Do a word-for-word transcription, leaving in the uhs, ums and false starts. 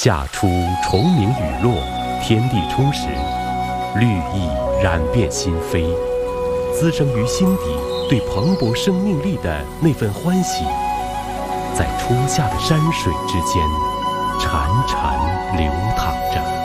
夏初虫鸣雨落，天地充实，绿意染遍心扉，滋生于心底对蓬勃生命力的那份欢喜，在初夏的山水之间潺潺流淌着。